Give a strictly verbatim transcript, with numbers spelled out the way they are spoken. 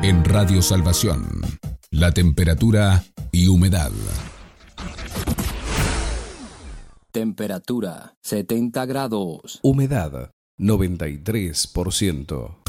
En Radio Salvación, la temperatura y humedad. Temperatura setenta grados. Humedad noventa y tres por ciento.